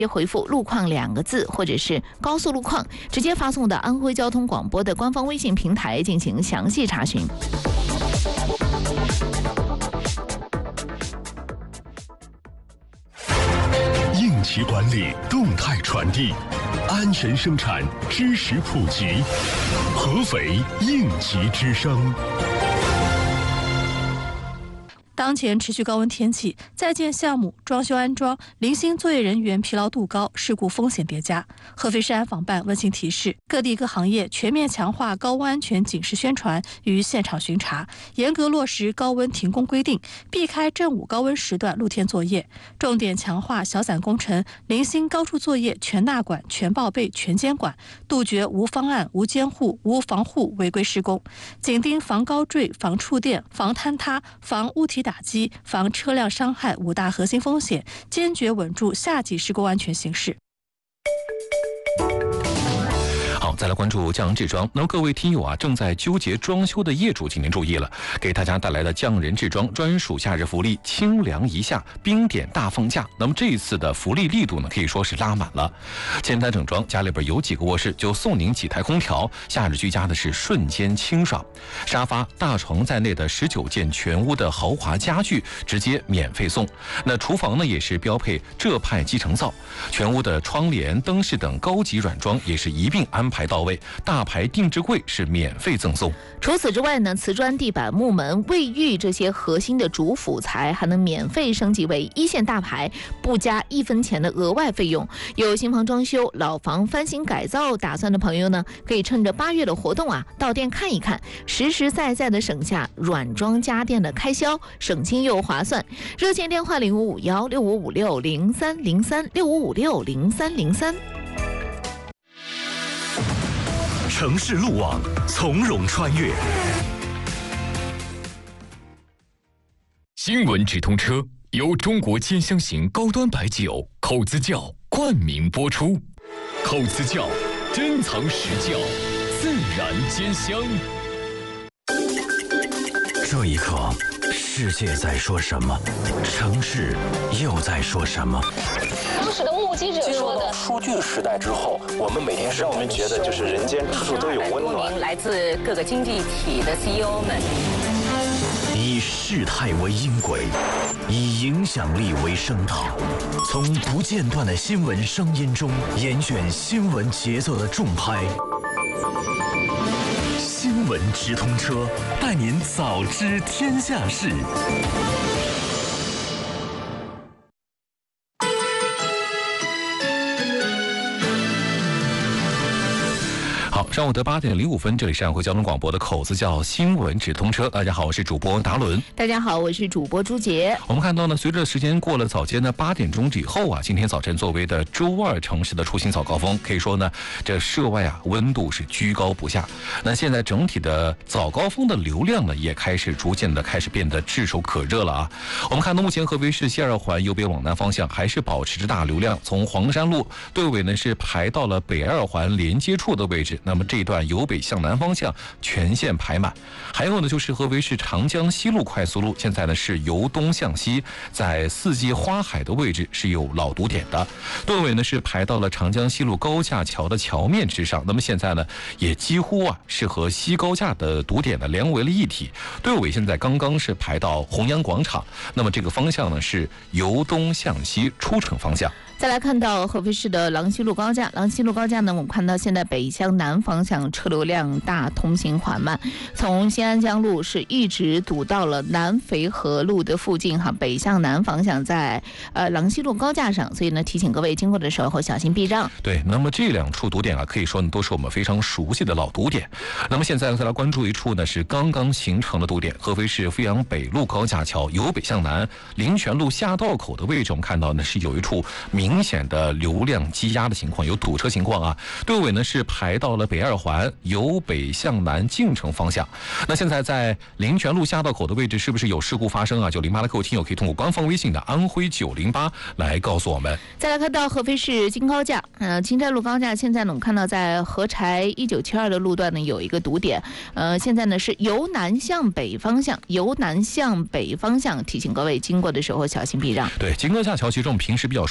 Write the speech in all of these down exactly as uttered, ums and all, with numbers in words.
回复路况两个字，或者是高速路况，直接发送到安徽交通广播的官方微信平台进行详细查询。 应急管理，动态传递，安全生产，知识普及，合肥应急之声。 当前持续高温天气，在建项目、装修安装、零星作业人员疲劳度高，事故风险叠加。合肥市安防办温馨提示各地各行业全面强化高温安全警示宣传与现场巡查，严格落实高温停工规定，避开正午高温时段露天作业，重点强化小散工程、零星高处作业全纳管、全报备、全监管，杜绝无方案、无监护、无防护违规施工，紧盯防高坠、防触电、防坍塌、防物体打击、防车辆伤害五大核心风险，坚决稳住夏季施工安全形势。 好，再来关注匠人制装。那么各位听友啊，正在纠结装修的业主，请您注意了，给大家带来的匠人制装专属夏日福利清凉一夏冰点大放价。那么这一次的福利力度呢，可以说是拉满了。简单整装，家里边有几个卧室就送您几台空调，夏日居家的是瞬间清爽。沙发、大床在内的十九件全屋的豪华家具直接免费送。那厨房呢也是标配浙派集成灶，全屋的窗帘、灯饰等高级软装也是一并安排到位，大牌定制柜是免费赠送。 除此之外呢，瓷砖、地板、木门、卫浴这些核心的主辅材还能免费升级为一线大牌，不加一分钱的额外费用。有新房装修、老房翻新改造打算的朋友呢，可以趁着八月的活动啊，到店看一看，实实在在的省下软装家电的开销，省心又划算。热线电话零五五幺六五五六零三零三六五五六零三零三。 城市路网，从容穿越。 新闻直通车由中国尖香型高端白酒口子窖冠名播出。口子窖，珍藏实窖，自然尖香。 这一刻，世界在说什么？城市又在说什么？ 当时的目击者说的， 数据时代之后，我们每天让我们觉得就是人间处处都有温暖。 来自各个经济体的 C E O 们， 以事态为音轨，以影响力为声道，从不间断的新闻声音中严选新闻节奏的重拍。新闻直通车，带您早知天下事。 上午的八点零五分，这里是安徽交通广播的口子窖新闻直通车。大家好，我是主播达伦。 大家好，我是主播朱杰。 我们看到呢，随着时间过了早间的八点钟以后啊，今天早晨作为的周二城市的出行早高峰，可以说呢，这涉外啊温度是居高不下。那现在整体的早高峰的流量呢，也开始逐渐的开始变得炙手可热了啊。我们看到目前合肥市西二环由北往南方向还是保持着大流量，从黄山路队尾呢是排到了北二环连接处的位置。那么这一段由北向南方向全线排满。还有呢，就是合肥市长江西路快速路，现在呢是由东向西，在四季花海的位置是有老堵点的。队尾呢是排到了长江西路高架桥的桥面之上，那么现在呢也几乎啊是和西高架的堵点呢连为了一体。队尾现在刚刚是排到弘扬广场，那么这个方向呢是由东向西出城方向。 再来看到合肥市的郎西路高架，郎西路高架呢，我们看到现在北向南方向车流量大，通行缓慢，从新安江路是一直堵到了南肥河路的附近哈，北向南方向在呃郎西路高架上，所以呢提醒各位经过的时候小心避让。 对，那么这两处堵点啊，可以说呢都是我们非常熟悉的老堵点。那么现在再来关注一处呢是刚刚形成的堵点，合肥市阜阳北路高架桥由北向南灵泉路下道口的位置，我们看到呢是有一处明明显的流量积压的情况，有堵车情况啊。队尾呢是排到了北二环由北向南进城方向。那现在在灵泉路下道口的位置是不是有事故发生啊？九零八的各位听友可以通过官方微信的安徽九零八来告诉我们。 再来看到合肥市京高架，呃，金寨路高架，现在呢我们看到在合柴一九七二的路段呢有一个堵点，呃，现在呢是由南向北方向，由南向北方向，提醒各位经过的时候小心避让。 对，京高架桥其实我们平时比较熟悉的是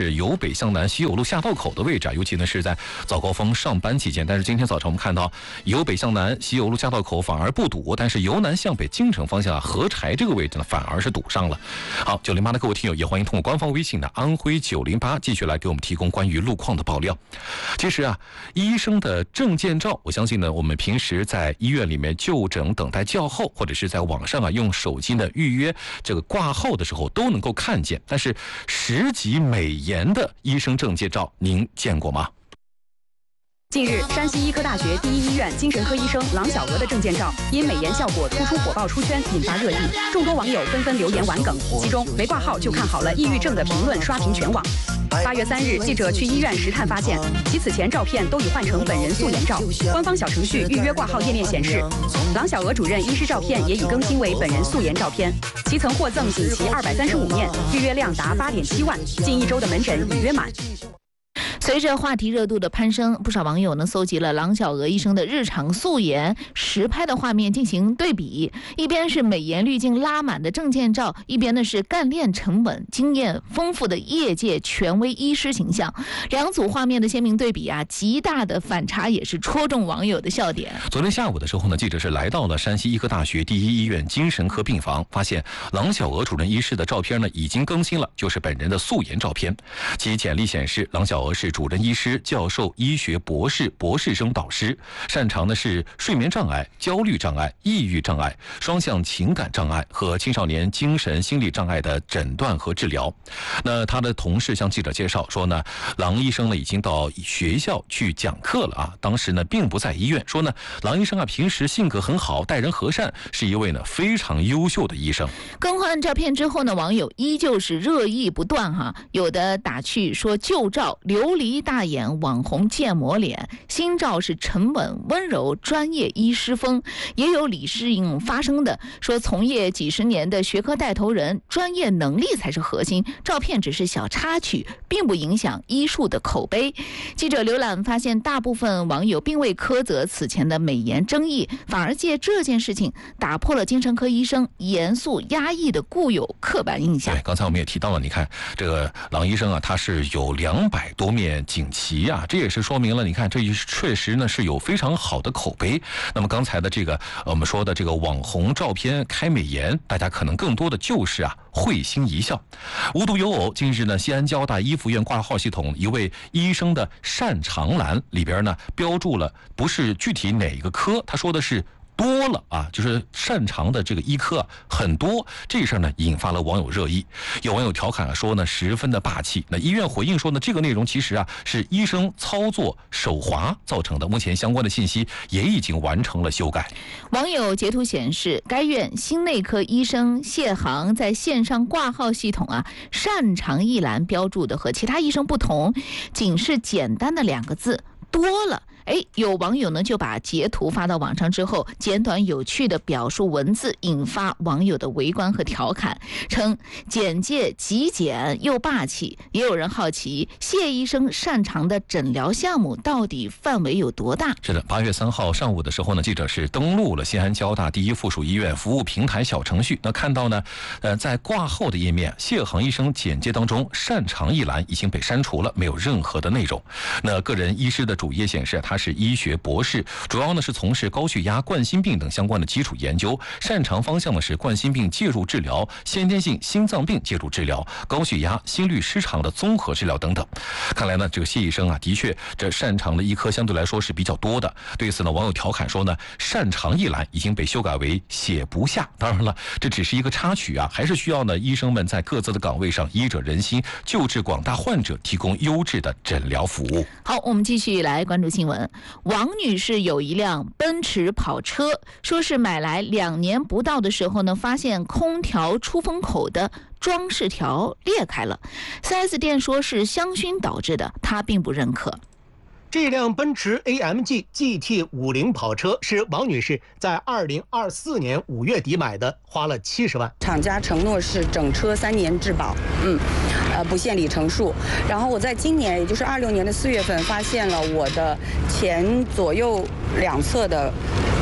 是由北向南西友路下道口的位置啊，尤其呢是在早高峰上班期间。但是今天早晨我们看到由北向南西友路下道口反而不堵，但是由南向北京城方向啊合柴这个位置呢反而是堵上了。好，九零八的各位听友也欢迎通过官方微信的安徽九零八继续来给我们提供关于路况的爆料。其实啊，医生的证件照，我相信呢我们平时在医院里面就诊等待叫号，或者是在网上啊用手机呢预约这个挂号的时候都能够看见，但是十级美颜的医生证件照您见过吗？ 近日，山西医科大学第一医院精神科医生郎小娥的证件照因美颜效果突出火爆出圈，引发热议，众多网友纷纷留言玩梗，其中没挂号就看好了抑郁症的评论刷屏全网。八月三日，记者去医院实探发现，其此前照片都已换成本人素颜照。官方小程序预约挂号页面显示，郎小娥主任医师照片也已更新为本人素颜照片，其曾获赠锦旗二百三十五面，预约量达八点七万，近一周的门诊已约满。 随着话题热度的攀升，不少网友呢搜集了郎小娥医生的日常素颜实拍的画面进行对比，一边是美颜滤镜拉满的证件照，一边呢是干练沉稳、经验丰富的业界权威医师形象。两组画面的鲜明对比啊，极大的反差也是戳中网友的笑点。 昨天下午的时候呢，记者是来到了山西医科大学第一医院精神科病房，发现郎小娥主任医师的照片呢已经更新了，就是本人的素颜照片。其简历显示，郎小娥是主任医师、教授、医学博士、博士生导师，擅长的是睡眠障碍、焦虑障碍、抑郁障碍、双向情感障碍和青少年精神心理障碍的诊断和治疗。那他的同事向记者介绍说呢，郎医生呢已经到学校去讲课了啊，当时呢并不在医院。说呢，郎医生啊平时性格很好，待人和善，是一位呢非常优秀的医生。 更换照片之后呢，网友依旧是热议不断哈，有的打趣说旧照琉璃大眼网红建模脸，新照是沉稳温柔专业医师风。也有李世颖发声的说，从业几十年的学科带头人，专业能力才是核心，照片只是小插曲，并不影响医术的口碑。记者浏览发现，大部分网友并未苛责此前的美颜争议，反而借这件事情打破了精神科医生严肃压抑的固有刻板印象。 对，刚才我们也提到了，你看这个郎医生啊，他是有两百多面锦旗啊，这也是说明了，你看这确实呢是有非常好的口碑。那么刚才的这个我们说的这个网红照片开美颜，大家可能更多的就是啊会心一笑。无独有偶，近日呢，西安交大医附院挂号系统一位医生的擅长栏里边呢标注了不是具体哪个科，他说的是多了啊，就是擅长的这个医科啊很多，这事儿呢引发了网友热议。有网友调侃啊说呢，十分的霸气。那医院回应说呢，这个内容其实啊是医生操作手滑造成的，目前相关的信息也已经完成了修改。 网友截图显示，该院心内科医生谢航在线上挂号系统啊擅长一栏标注的和其他医生不同，仅是简单的两个字多了。哎，有网友呢就把截图发到网上之后，简短有趣的表述文字引发网友的围观和调侃，称简介极简又霸气。也有人好奇，谢医生擅长的诊疗项目到底范围有多大？ 是的，八月三号上午的时候呢，记者是登录了西安交大第一附属医院服务平台小程序，那看到呢，呃，在挂号的页面，谢航医生简介当中擅长一栏已经被删除了，没有任何的内容。那个人医师的主页显示，他是医学博士，主要呢是从事高血压、冠心病等相关的基础研究，擅长方向呢是冠心病介入治疗、先天性心脏病介入治疗、高血压、心律失常的综合治疗等等。看来呢，这个谢医生啊，的确这擅长的医科相对来说是比较多的。对此呢，网友调侃说呢，擅长一栏已经被修改为写不下。当然了，这只是一个插曲啊，还是需要呢医生们在各自的岗位上医者仁心，救治广大患者，提供优质的诊疗服务。 好，我们继续来关注新闻。王女士有一辆奔驰跑车，说是买来两年不到的时候呢，发现空调出风口的装饰条裂开了， 四 S 店说是香薰导致的，她并不认可。 这辆奔驰 A M G G T 五十跑车是王女士在二零二四年五月底买的，花了七十万。 厂家承诺是整车三年质保，嗯，呃不限里程数。然后我在今年，也就是二六年的四月份，发现了我的前左右两侧的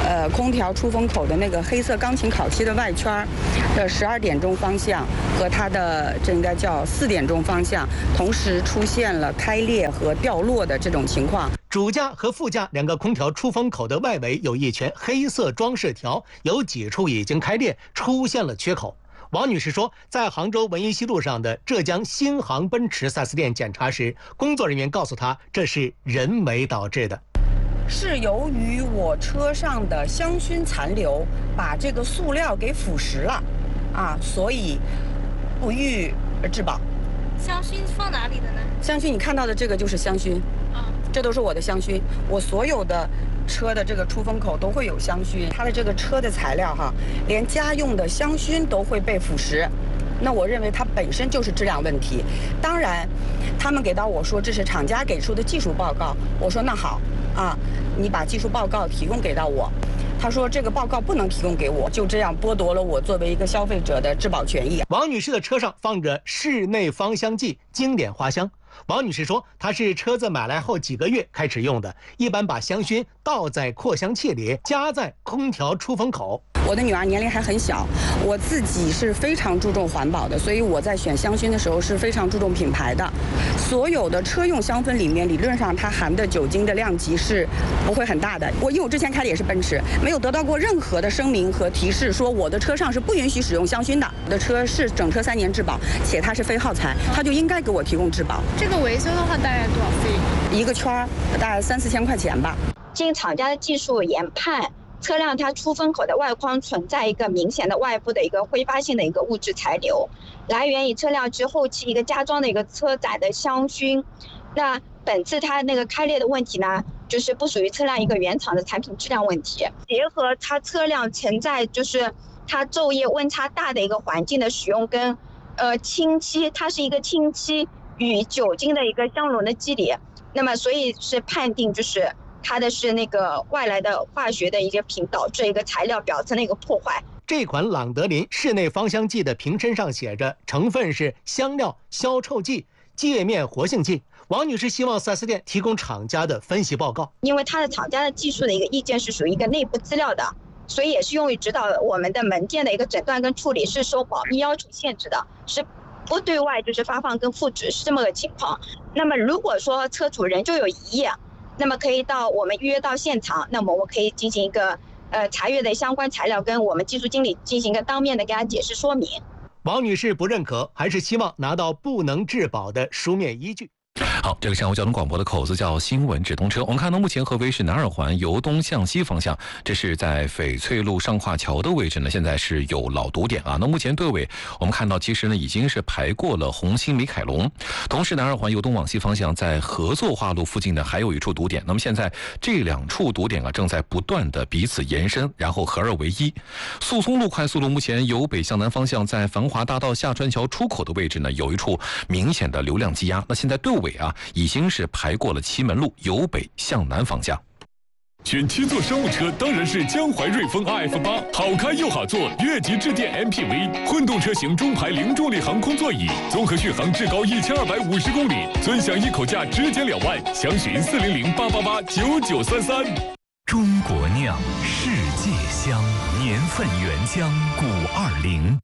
呃空调出风口的那个黑色钢琴烤漆的外圈的十二点钟方向和它的这应该叫四点钟方向，同时出现了开裂和掉落的这种情况。 主驾和副驾两个空调出风口的外围有一圈黑色装饰条，有几处已经开裂，出现了缺口。王女士说，在杭州文艺西路上的浙江新航奔驰 四 S 店检查时，工作人员告诉她这是人为导致的， 是由于我车上的香薰残留把这个塑料给腐蚀了，啊，所以不予质保。 香薰放哪里的呢？ 香薰你看到的这个就是香薰，啊，这都是我的香薰，我所有的车的这个出风口都会有香薰，它的这个车的材料哈，连家用的香薰都会被腐蚀，那我认为它本身就是质量问题。当然，他们给到我说这是厂家给出的技术报告，我说那好啊，你把技术报告提供给到我。他说这个报告不能提供给我，就这样剥夺了我作为一个消费者的质保权益。 王女士的车上放着室内芳香剂经典花香。王女士说，她是车子买来后几个月开始用的，一般把香薰倒在扩香器里，夹在空调出风口。 我的女儿年龄还很小，我自己是非常注重环保的，所以我在选香薰的时候是非常注重品牌的。所有的车用香氛里面，理论上它含的酒精的量级是不会很大的。我因为我之前开的也是奔驰，没有得到过任何的声明和提示说我的车上是不允许使用香薰的。我的车是整车三年质保，且它是非耗材，它就应该给我提供质保。 这个维修的话大概多少费用？ 一个圈儿大概三四千块钱吧。 经厂家的技术研判，车辆它出风口的外框存在一个明显的外部的一个挥发性的一个物质残留，来源于车辆之后期一个加装的一个车载的香薰。那本次它那个开裂的问题呢，就是不属于车辆一个原厂的产品质量问题，结合它车辆存在就是它昼夜温差大的一个环境的使用跟呃氢漆，它是一个氢漆与酒精的一个相融的机理，那么所以是判定就是它的是那个外来的化学的一个品导致一个材料表层的一个破坏。 这款朗德林室内芳香剂的瓶身上写着成分是香料、消臭剂、界面活性剂。王女士希望 四 S 店提供厂家的分析报告， 因为它的厂家的技术的一个意见是属于一个内部资料的，所以也是用于指导我们的门店的一个诊断跟处理，是受保密要求限制的，是不对外就是发放跟复制，是这么个情况。那么如果说车主人就有疑义，那么可以到我们预约到现场，那么我可以进行一个呃查阅的相关材料，跟我们技术经理进行一个当面的给他解释说明。 王女士不认可，还是希望拿到不能质保的书面依据。 好，这个上午交通广播的口子叫新闻直通车。我们看到目前合肥市南二环由东向西方向，这是在翡翠路上跨桥的位置呢，现在是有老堵点啊。那目前队尾我们看到其实呢已经是排过了红星美凯龙，同时南二环由东往西方向在合作化路附近呢还有一处堵点。那么现在这两处堵点啊正在不断的彼此延伸，然后合二为一。速通路快速路目前由北向南方向在繁华大道下川桥出口的位置呢有一处明显的流量积压，那现在队尾啊已经是排过了祁门路由北向南方向。 选七座商务车当然是江淮瑞风 R F 八， 好开又好坐，越级致电 M P V， 混动车型中排零重力航空座椅，综合续航至高一千二百五十公里，尊享一口价直减两万，详询四零零八八八九九三三。 中国酿，世界香，年份原浆五二零。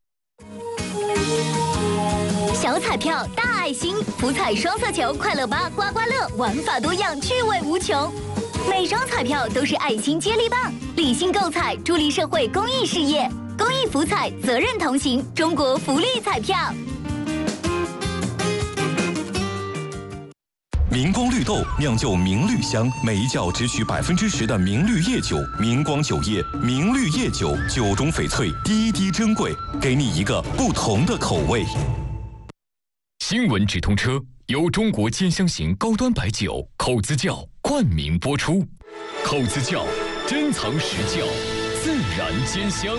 小彩票大爱心，福彩双色球快乐八刮刮乐，玩法多样，趣味无穷。每张彩票都是爱心接力棒，理性购彩，助力社会公益事业。公益福彩，责任同行，中国福利彩票。 明光绿豆酿就明绿香，每一窖只取百分之十的明绿叶酒。明光酒业明绿叶酒，酒中翡翠，滴滴珍贵，给你一个不同的口味。 新闻直通车由中国尖香型高端白酒口子窖冠名播出，口子窖珍藏实窖，自然兼香。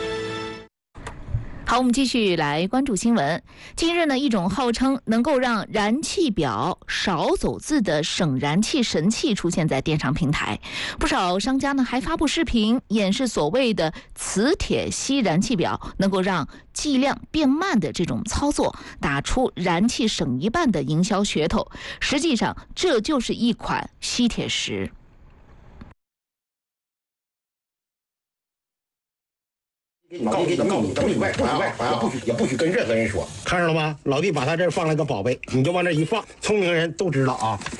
好，我们继续来关注新闻。近日呢，一种号称能够让燃气表少走字的省燃气神器出现在电商平台，不少商家呢还发布视频演示所谓的磁铁吸燃气表能够让计量变慢的这种操作，打出燃气省一半的营销噱头。实际上，这就是一款吸铁石。 告诉告诉不许外传啊，也不许也不许跟任何人说，看着了吗？老弟把他这儿放了个宝贝，你就往这一放，聪明人都知道啊。